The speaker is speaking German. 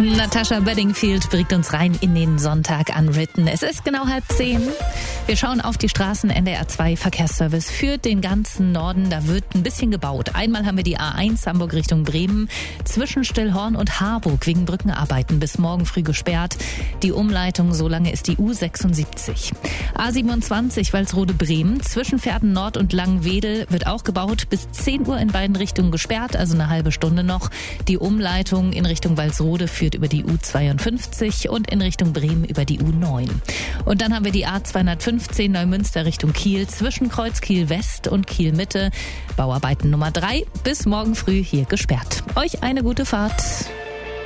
Natascha Bedingfield bringt uns rein in den Sonntag Unwritten. Es ist genau 9:30. Wir schauen auf die Straßen. NDR 2 Verkehrsservice führt den ganzen Norden. Da wird ein bisschen gebaut. Einmal haben wir die A1 Hamburg Richtung Bremen zwischen Stillhorn und Harburg wegen Brückenarbeiten bis morgen früh gesperrt. Die Umleitung, so lange ist die U76. A27 Walsrode Bremen zwischen Pferden Nord und Langwedel wird auch gebaut. Bis 10 Uhr in beiden Richtungen gesperrt, also eine halbe Stunde noch. Die Umleitung in Richtung Walsrode führt über die U52 und in Richtung Bremen über die U9. Und dann haben wir die A215 Neumünster Richtung Kiel zwischen Kreuzkiel West und Kiel Mitte. Bauarbeiten Nummer 3 bis morgen früh hier gesperrt. Euch eine gute Fahrt.